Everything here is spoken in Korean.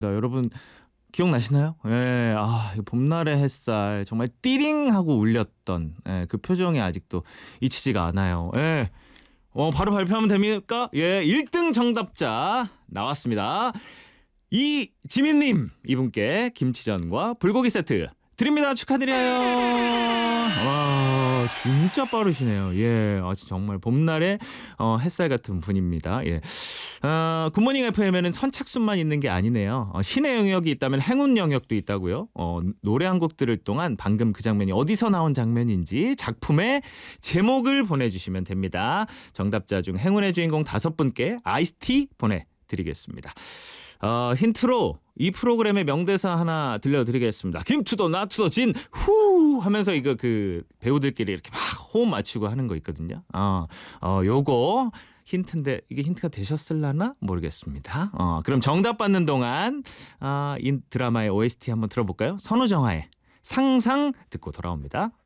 여러분 기억나시나요? 예, 이거 봄날의 햇살 정말 띠링하고 울렸던 그 표정이 아직도 잊히지가 않아요. 예. 바로 발표하면 됩니까? 예, 1등 정답자 나왔습니다. 이지민님, 이분께 김치전과 불고기 세트 드립니다. 축하드려요. 와, 진짜 빠르시네요. 예, 정말 봄날의 햇살 같은 분입니다. 예. 굿모닝 FM에는 선착순만 있는 게 아니네요. 신의 영역이 있다면 행운 영역도 있다고요. 노래 한 곡 들을 동안 방금 그 장면이 어디서 나온 장면인지 작품의 제목을 보내주시면 됩니다. 정답자 중 행운의 주인공 5분께 아이스티 보내드리겠습니다. 힌트로 이 프로그램의 명대사 하나 들려드리겠습니다. 김투더 나투더 진 후 하면서 이거 그 배우들끼리 이렇게 막 호흡 맞추고 하는 거 있거든요. 요거 힌트인데 이게 힌트가 되셨을라나 모르겠습니다. 그럼 정답 받는 동안 이 드라마의 OST 한번 들어볼까요? 선우정아의 상상 듣고 돌아옵니다.